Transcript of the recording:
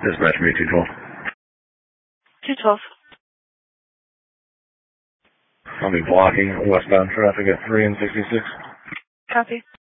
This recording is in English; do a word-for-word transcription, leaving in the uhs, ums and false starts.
Dispatch me two twelve. two twelve. I'll be blocking westbound traffic at three and sixty-six. Copy.